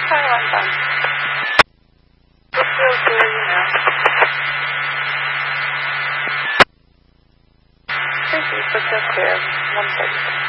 Hi, I'm done. It feels good, you know. Thank you, but just clear. 1 second.